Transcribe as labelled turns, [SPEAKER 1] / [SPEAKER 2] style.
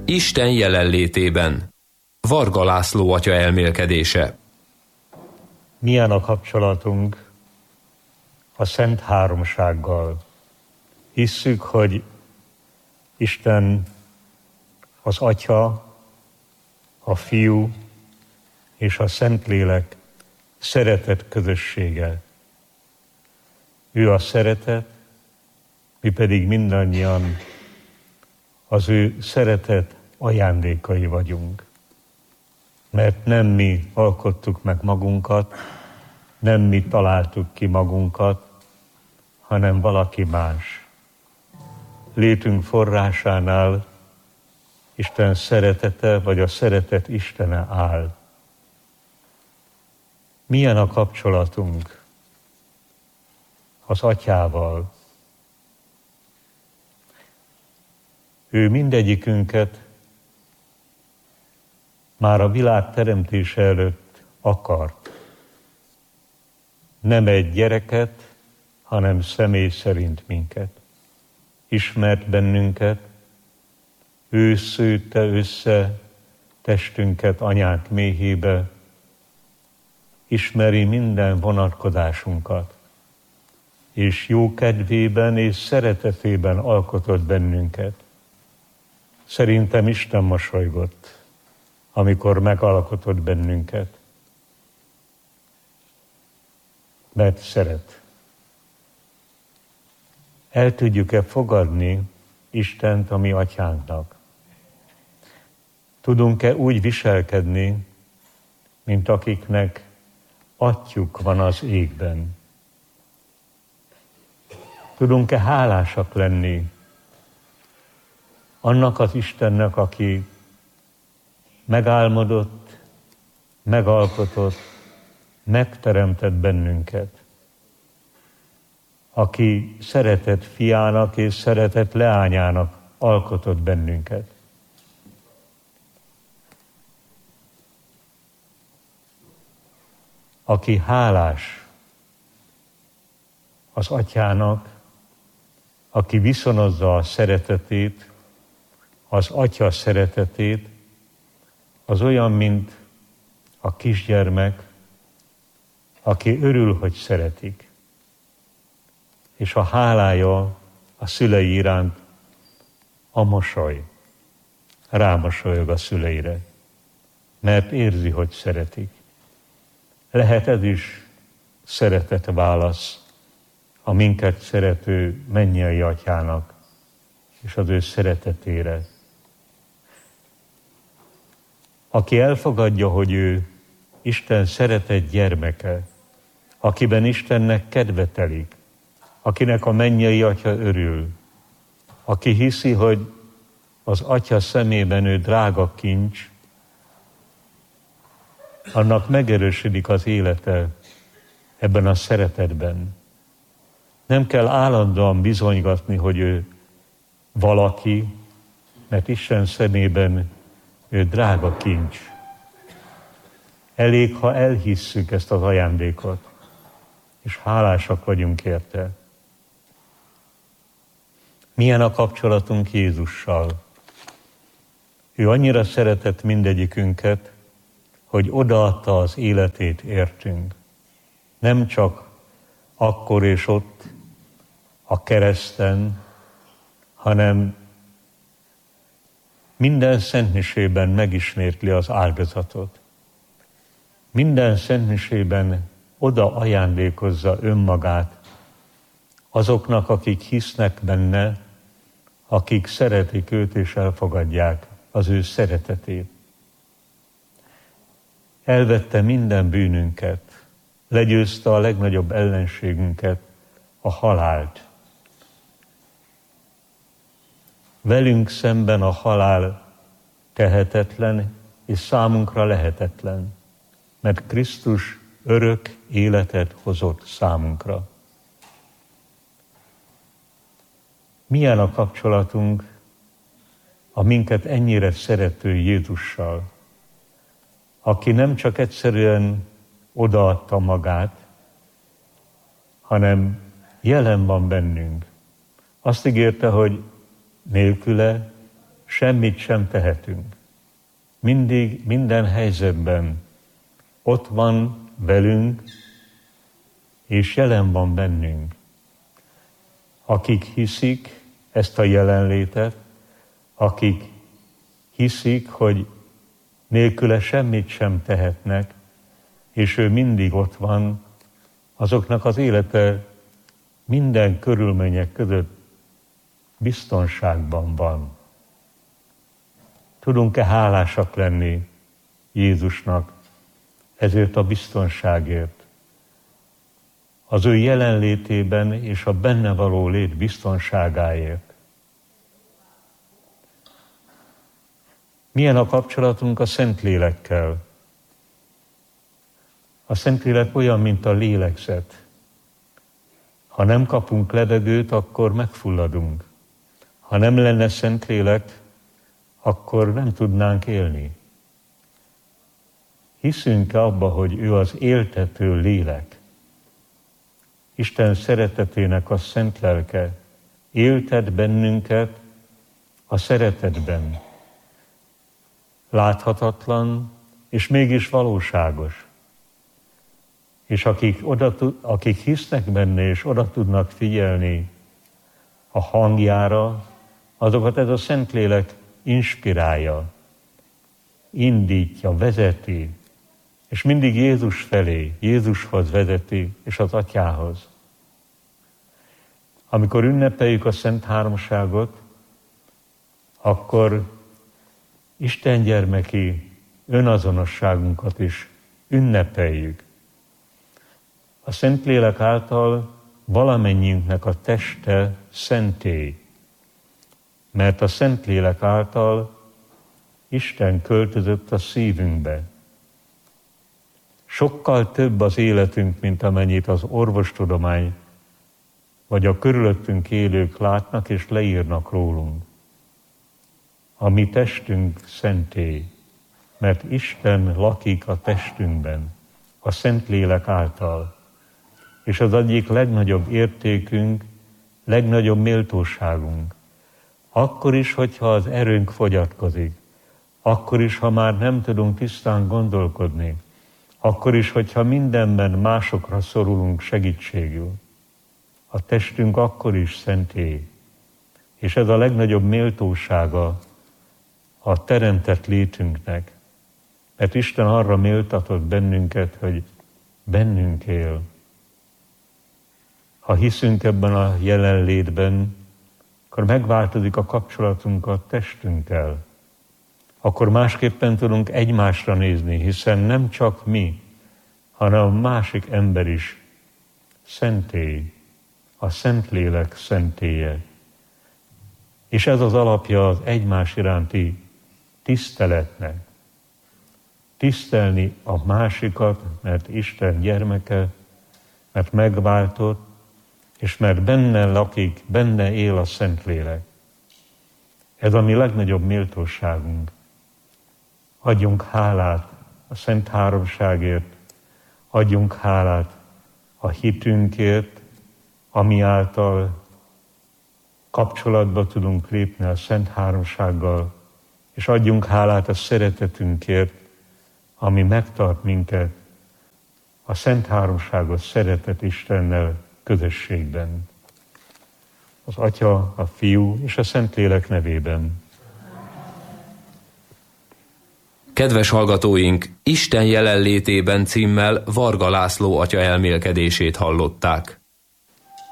[SPEAKER 1] Isten jelenlétében. Varga László atya elmélkedése.
[SPEAKER 2] Milyen a kapcsolatunk a Szent Háromsággal? Hisszük, hogy Isten az Atya, a Fiú és a Szentlélek szeretet közössége. Ő a szeretet, mi pedig mindannyian az ő szeretet ajándékai vagyunk. Mert nem mi alkottuk meg magunkat, nem mi találtuk ki magunkat, hanem valaki más. Létünk forrásánál Isten szeretete, vagy a szeretet Istene áll. Milyen a kapcsolatunk az Atyával? Ő mindegyikünket már a világ teremtése előtt akart. Nem egy gyereket, hanem személy szerint minket. Ismert bennünket, ő szőtte össze testünket anyánk méhébe, ismeri minden vonatkozásunkat, és jó kedvében és szeretetében alkotott bennünket. Szerintem Isten mosolygott, amikor megalkotott bennünket, mert szeret. El tudjuk-e fogadni Istent a mi atyánknak? Tudunk-e úgy viselkedni, mint akiknek atyjuk van az égben? Tudunk-e hálásak lenni annak az Istennek, aki megálmodott, megalkotott, megteremtett bennünket, aki szeretett fiának és szeretett leányának alkotott bennünket. Aki hálás az atyának, aki viszonozza a szeretetét, az atya szeretetét, az olyan, mint a kisgyermek, aki örül, hogy szeretik. És a hálája a szülei iránt a mosoly. Rámosolyog a szüleire, mert érzi, hogy szeretik. Lehet ez is szeretet válasz a minket szerető mennyei atyának és az ő szeretetére. Aki elfogadja, hogy ő Isten szeretett gyermeke, akiben Istennek kedve telik, akinek a mennyei atya örül, aki hiszi, hogy az atya szemében ő drága kincs, annak megerősödik az élete ebben a szeretetben. Nem kell állandóan bizonygatni, hogy ő valaki, mert Isten szemében ő drága kincs. Elég, ha elhisszük ezt az ajándékot, és hálásak vagyunk érte. Milyen a kapcsolatunk Jézussal? Ő annyira szeretett mindegyikünket, hogy odaadta az életét értünk. Nem csak akkor és ott a kereszten, hanem minden szentmisében megismétli az áldozatot. Minden szentmisében oda ajándékozza önmagát azoknak, akik hisznek benne, akik szeretik őt és elfogadják az ő szeretetét. Elvette minden bűnünket, legyőzte a legnagyobb ellenségünket, a halált. Velünk szemben a halál tehetetlen és számunkra lehetetlen, mert Krisztus örök életet hozott számunkra. Milyen a kapcsolatunk a minket ennyire szerető Jézussal, aki nem csak egyszerűen odaadta magát, hanem jelen van bennünk. Azt ígérte, hogy nélküle semmit sem tehetünk. Mindig, minden helyzetben ott van velünk, és jelen van bennünk. Akik hiszik ezt a jelenlétet, akik hiszik, hogy nélküle semmit sem tehetnek, és ő mindig ott van, azoknak az élete minden körülmények között biztonságban van. Tudunk-e hálásak lenni Jézusnak ezért a biztonságért? Az ő jelenlétében és a benne való lét biztonságáért. Milyen a kapcsolatunk a Szentlélekkel? A Szentlélek olyan, mint a lélegzet. Ha nem kapunk levegőt, akkor megfulladunk. Ha nem lenne Szentlélek, akkor nem tudnánk élni. Hiszünk abba, hogy ő az éltető lélek. Isten szeretetének a szent lelke éltet bennünket a szeretetben. Láthatatlan, és mégis valóságos. És akik hisznek benne, és oda tudnak figyelni a hangjára, azokat ez a Szentlélek inspirálja, indítja, vezeti, és mindig Jézus felé, Jézushoz vezeti, és az Atyához. Amikor ünnepeljük a Szent Háromságot, akkor Isten gyermeki önazonosságunkat is ünnepeljük. A Szentlélek által valamennyiünknek a teste szentély, mert a Szentlélek által Isten költözött a szívünkbe. Sokkal több az életünk, mint amennyit az orvostudomány vagy a körülöttünk élők látnak és leírnak rólunk. A mi testünk szentély, mert Isten lakik a testünkben, a Szentlélek által. És az egyik legnagyobb értékünk, legnagyobb méltóságunk. Akkor is, hogyha az erőnk fogyatkozik, akkor is, ha már nem tudunk tisztán gondolkodni, akkor is, hogyha mindenben másokra szorulunk segítségül. A testünk akkor is szentély. És ez a legnagyobb méltósága a teremtett létünknek. Mert Isten arra méltatott bennünket, hogy bennünk él. Ha hiszünk ebben a jelenlétben, akkor megváltozik a kapcsolatunk a testünkkel. Akkor másképpen tudunk egymásra nézni, hiszen nem csak mi, hanem a másik ember is szentély, a Szentlélek szentélye. És ez az alapja az egymás iránti tiszteletnek. Tisztelni a másikat, mert Isten gyermeke, mert megváltott, és mert benne lakik, benne él a Szentlélek. Ez a mi legnagyobb méltóságunk. Adjunk hálát a Szent Háromságért, adjunk hálát a hitünkért, ami által kapcsolatba tudunk lépni a Szent Háromsággal, és adjunk hálát a szeretetünkért, ami megtart minket a Szent Háromságos szeretet Istennel közösségben. Az Atya, a Fiú és a Szentlélek nevében.
[SPEAKER 1] Kedves hallgatóink, Isten jelenlétében címmel Varga László atya elmélkedését hallották.